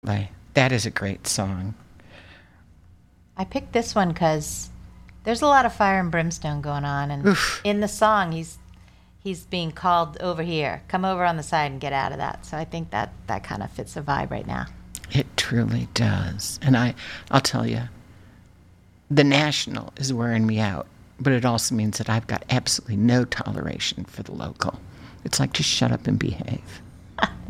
That is a great song. I picked this one because there's a lot of fire and brimstone going on, and Oof. in the song, he's being called over here. Come over on the side and get out of that. So I think that kind of fits the vibe right now. It truly does. And I'll tell you, the national is wearing me out, but it also means that I've got absolutely no toleration for the local. It's like, just shut up and behave.